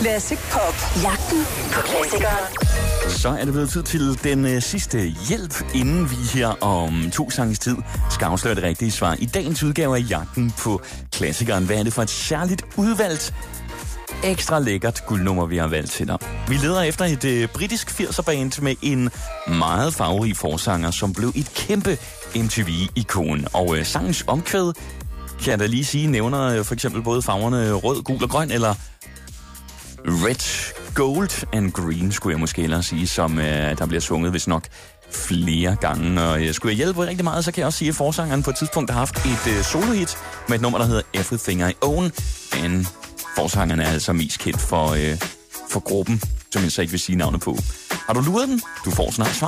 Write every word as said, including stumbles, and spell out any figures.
Classic Pop. Jagten på klassikeren. Så er det blevet tid til den øh, sidste hjælp, inden vi her om to sanges tid skal afsløre det rigtige svar. I dagens udgave af Jagten på klassikeren, hvad er det for et særligt udvalgt, ekstra lækkert guldnummer, vi har valgt til dig? Vi leder efter et øh, britisk firser-band med en meget farverig forsanger, som blev et kæmpe M T V-ikon. Og øh, sangens omkvæd, kan jeg da lige sige, nævner øh, for eksempel både farverne rød, gul og grøn, eller red, gold and green, skulle jeg måske ellers sige, som øh, der bliver sunget, hvis nok flere gange. Og øh, skulle jeg hjælpe rigtig meget, så kan jeg også sige, at forsangeren på et tidspunkt har haft et øh, solo-hit med et nummer, der hedder Everything I Own. Men forsangeren er altså mest kendt for, øh, for gruppen, som jeg så ikke vil sige navnet på. Har du luret den? Du får snart svar.